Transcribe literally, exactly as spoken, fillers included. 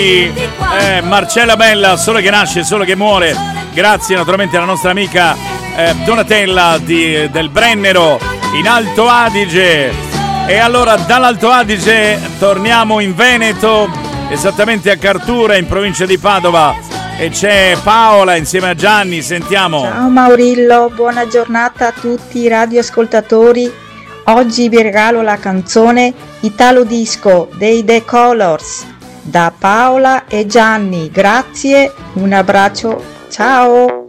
eh, Marcella Bella, Sole che nasce, sole che muore. Grazie naturalmente alla nostra amica eh, Donatella di, del Brennero in Alto Adige. E allora dall'Alto Adige torniamo in Veneto, esattamente a Cartura, in provincia di Padova, e c'è Paola insieme a Gianni. Sentiamo. Ciao Maurillo, buona giornata a tutti i radioascoltatori. Oggi vi regalo la canzone Italo Disco dei The Colors da Paola e Gianni. Grazie, un abbraccio, ciao.